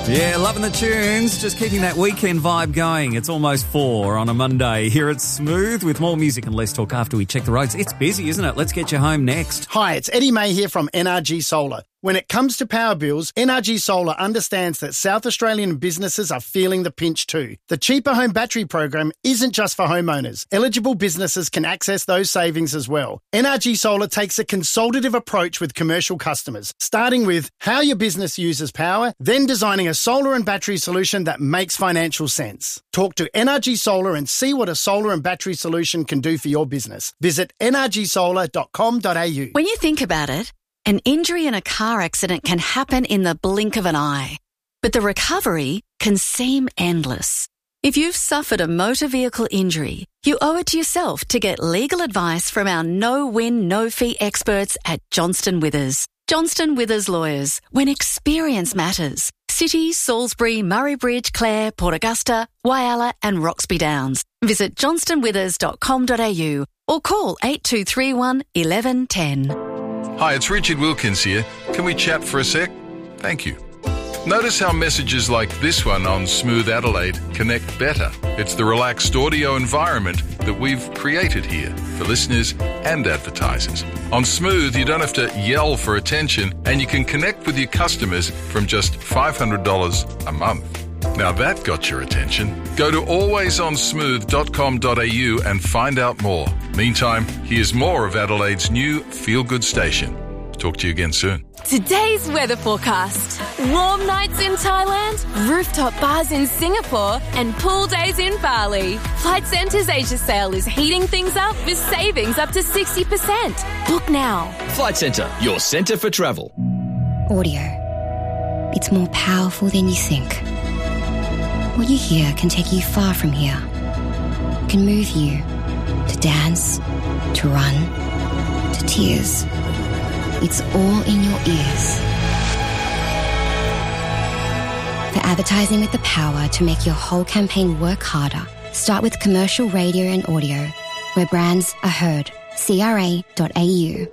Yeah, loving the tunes. Just keeping that weekend vibe going. It's almost 4 on a Monday. Here it's Smooth with more music and less talk after we check the roads. It's busy, isn't it? Let's get you home next. Hi, it's Eddie May here from NRG Solar. When it comes to power bills, NRG Solar understands that South Australian businesses are feeling the pinch too. The Cheaper Home Battery program isn't just for homeowners. Eligible businesses can access those savings as well. NRG Solar takes a consultative approach with commercial customers, starting with how your business uses power, then designing a solar and battery solution that makes financial sense. Talk to NRG Solar and see what a solar and battery solution can do for your business. Visit nrgsolar.com.au. When you think about it, an injury in a car accident can happen in the blink of an eye, but the recovery can seem endless. If you've suffered a motor vehicle injury, you owe it to yourself to get legal advice from our no-win, no-fee experts at Johnston Withers. Johnston Withers Lawyers, when experience matters. City, Salisbury, Murray Bridge, Clare, Port Augusta, Whyalla and Roxby Downs. Visit johnstonwithers.com.au or call 8231 1110. Hi, it's Richard Wilkins here. Can we chat for a sec? Thank you. Notice how messages like this one on Smooth Adelaide connect better. It's the relaxed audio environment that we've created here for listeners and advertisers. On Smooth, you don't have to yell for attention and you can connect with your customers from just $500 a month. Now that got your attention. Go to alwaysonsmooth.com.au and find out more. Meantime, here's more of Adelaide's new feel-good station. Talk to you again soon. Today's weather forecast. Warm nights in Thailand, rooftop bars in Singapore, and pool days in Bali. Flight Centre's Asia sale is heating things up with savings up to 60%. Book now. Flight Centre, your centre for travel. Audio. It's more powerful than you think. What you hear can take you far from here. Can move you to dance, to run, to tears. It's all in your ears. For advertising with the power to make your whole campaign work harder, start with commercial radio and audio, where brands are heard. CRA.au.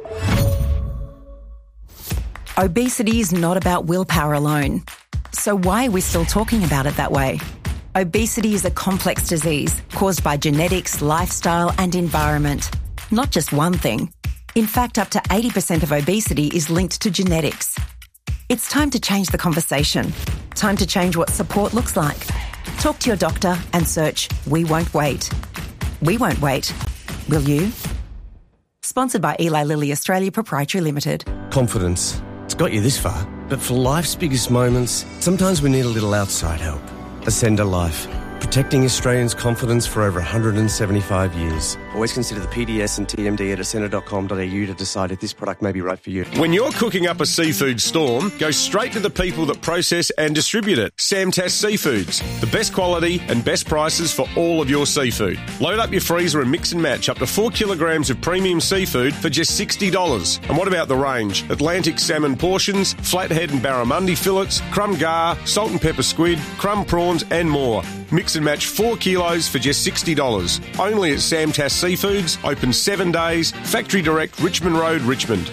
Obesity is not about willpower alone. So why are we still talking about it that way? Obesity is a complex disease caused by genetics, lifestyle and environment. Not just one thing. In fact, up to 80% of obesity is linked to genetics. It's time to change the conversation. Time to change what support looks like. Talk to your doctor and search We Won't Wait. We won't wait. Will you? Sponsored by Eli Lilly Australia Proprietary Limited. Confidence. It's got you this far. But for life's biggest moments, sometimes we need a little outside help. Ascender Life. Protecting Australians' confidence for over 175 years. Always consider the PDS and TMD at ascender.com.au to decide if this product may be right for you. When you're cooking up a seafood storm, go straight to the people that process and distribute it. Samtas Seafoods. The best quality and best prices for all of your seafood. Load up your freezer and mix and match up to 4 kilograms of premium seafood for just $60. And what about the range? Atlantic salmon portions, flathead and barramundi fillets, crumb gar, salt and pepper squid, crumb prawns and more. Mix and match 4 kilos for just $60. Only at Samtas Seafoods, open 7 days, Factory Direct, Richmond Road, Richmond.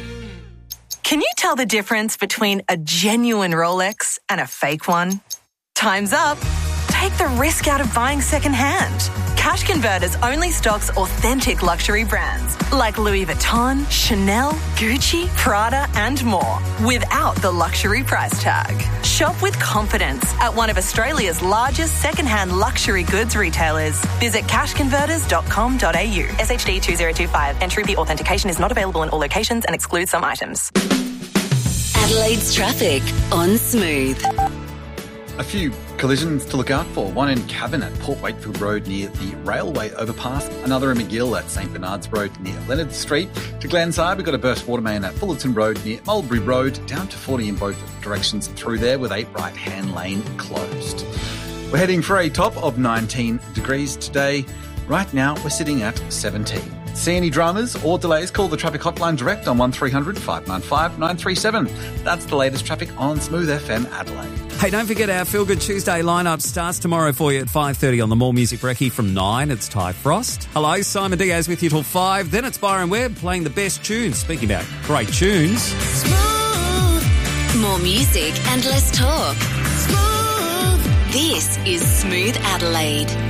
Can you tell the difference between a genuine Rolex and a fake one? Time's up. Take the risk out of buying second-hand. Cash Converters only stocks authentic luxury brands like Louis Vuitton, Chanel, Gucci, Prada and more without the luxury price tag. Shop with confidence at one of Australia's largest second-hand luxury goods retailers. Visit cashconverters.com.au. SHD 2025. Entry fee authentication is not available in all locations and excludes some items. Adelaide's traffic on Smooth. A few collisions to look out for. One in Cavan at Port Wakefield Road near the railway overpass. Another in McGill at St Bernard's Road near Leonard Street. To Glenside, we've got a burst water main at Fullerton Road near Mulberry Road. Down to 40 in both directions through there with a right-hand lane closed. We're heading for a top of 19 degrees today. Right now, we're sitting at 17. See any dramas or delays? Call the traffic hotline direct on 1300 595 937. That's the latest traffic on Smooth FM Adelaide. Hey, don't forget our Feel Good Tuesday lineup starts tomorrow for you at 5:30 on the More Music Brekkie. From 9, it's Ty Frost. Hello, Simon Diaz with you till 5. Then it's Byron Webb playing the best tunes. Speaking about great tunes. Smooth. More music and less talk. Smooth. This is Smooth Adelaide.